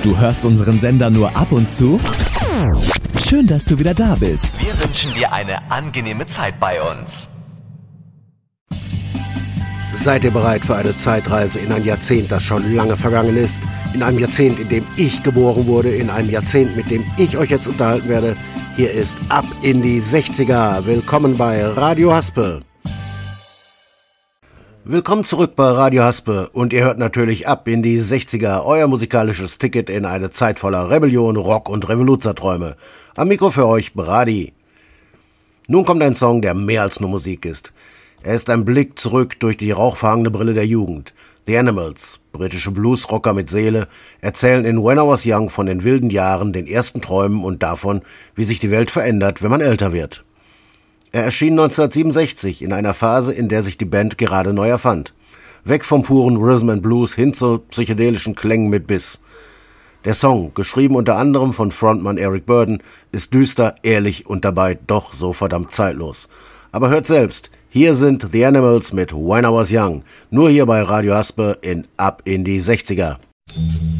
Du hörst unseren Sender nur ab und zu? Schön, dass du wieder da bist. Wir wünschen dir eine angenehme Zeit bei uns. Seid ihr bereit für eine Zeitreise in ein Jahrzehnt, das schon lange vergangen ist? In einem Jahrzehnt, in dem ich geboren wurde, in einem Jahrzehnt, mit dem ich euch jetzt unterhalten werde? Hier ist Ab in die 60er. Willkommen bei Radio Haspe. Willkommen zurück bei Radio Haspe und ihr hört natürlich Ab in die 60er, euer musikalisches Ticket in eine Zeit voller Rebellion, Rock und Revoluzerträume. Am Mikro für euch Brady. Nun kommt ein Song, der mehr als nur Musik ist. Er ist ein Blick zurück durch die rauchverhangene Brille der Jugend. The Animals, britische Bluesrocker mit Seele, erzählen in When I Was Young von den wilden Jahren, den ersten Träumen und davon, wie sich die Welt verändert, wenn man älter wird. Er erschien 1967 in einer Phase, in der sich die Band gerade neu erfand. Weg vom puren Rhythm and Blues hin zu psychedelischen Klängen mit Biss. Der Song, geschrieben unter anderem von Frontmann Eric Burdon, ist düster, ehrlich und dabei doch so verdammt zeitlos. Aber hört selbst, hier sind The Animals mit When I Was Young, nur hier bei Radio Haspe in Ab in die 60er.